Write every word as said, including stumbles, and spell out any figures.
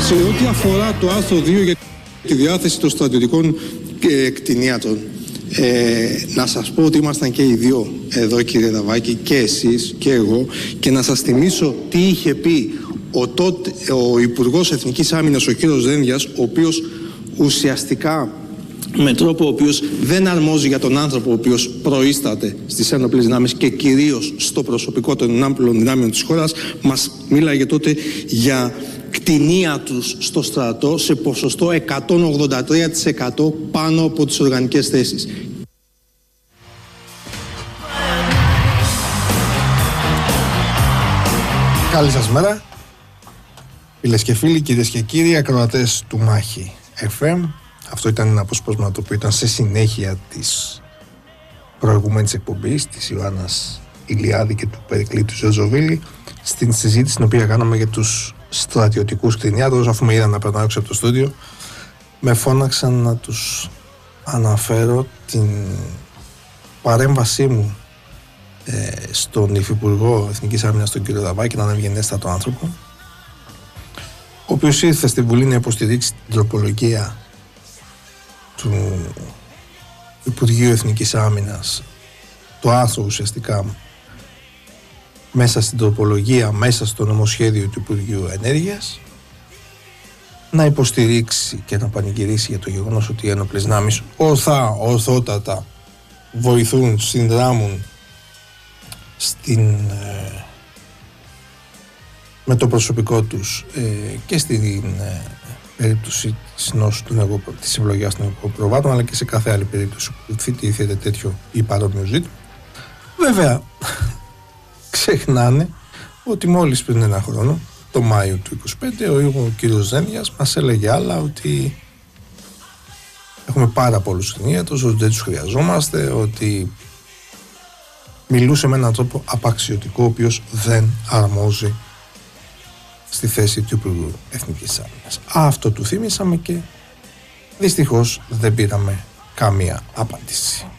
Σε ό,τι αφορά το άρθρο δύο για τη διάθεση των στρατιωτικών ε, κτηνίατων, ε, να σας πω ότι ήμασταν και οι δύο εδώ, κύριε Δαβάκη, και εσείς και εγώ, και να σας θυμίσω τι είχε πει ο, τότε, ο Υπουργός Εθνικής Άμυνας, ο κύριος Δένδιας, ο οποίος ουσιαστικά με τρόπο ο οποίος δεν αρμόζει για τον άνθρωπο ο οποίος προείσταται στις ένοπλες δυνάμεις και κυρίως στο προσωπικό των ενόπλων δυνάμεων της χώρας, μας μίλαγε τότε για κτηνία τους στο στρατό σε ποσοστό εκατόν ογδόντα τρία τοις εκατό πάνω από τις οργανικές θέσεις. Καλή σας μέρα, φίλες και φίλοι, κυρίες και κύριοι, ακροατές του Μάχη εφ εμ. Αυτό ήταν ένα αποσπάσμα το οποίο ήταν σε συνέχεια της προηγουμένης εκπομπής της Ιωάννας Ηλιάδη και του Περικλή του Ζεζοβίλη, στην συζήτηση την οποία κάναμε για τους στρατιωτικούς κτηνιάτρους. Αφού με είδαν να περνάω έξω από το στούντιο, με φώναξαν να τους αναφέρω την παρέμβασή μου ε, στον Υφυπουργό Εθνικής Άμυνας, τον κύριο Δαβάκη, έναν ευγενέστατο άνθρωπο, ο οποίος ήρθε στη Βουλή να υποστηρίξει την τροπολογία του Υπουργείου Εθνικής Άμυνας, το άρθρο ουσιαστικά μέσα στην τροπολογία, μέσα στο νομοσχέδιο του Υπουργείου Ενέργειας, να υποστηρίξει και να πανηγυρίσει για το γεγονός ότι οι ένοπλες δυνάμεις ορθά, ορθότατα βοηθούν, συνδράμουν στην, ε, με το προσωπικό τους ε, και στην ε, περίπτωση της νόσου του νευρω, της ευλογιάς των νευροπροβάτων, αλλά και σε κάθε άλλη περίπτωση που θέτει τέτοιο ή παρόμοιο ζήτημα. Βέβαια, ξεχνάνε ότι μόλις πριν ένα χρόνο, το Μάιο του είκοσι πέντε, ο, ο κύριος Δένδιας μας έλεγε άλλα, ότι έχουμε πάρα πολλούς κτηνίατρους, ότι δεν τους χρειαζόμαστε, ότι μιλούσε με έναν τρόπο απαξιωτικό, ο οποίος δεν αρμόζει στη θέση του Υπουργού Εθνικής Άμυνας. Αυτό του θύμισαμε και δυστυχώς δεν πήραμε καμία απάντηση.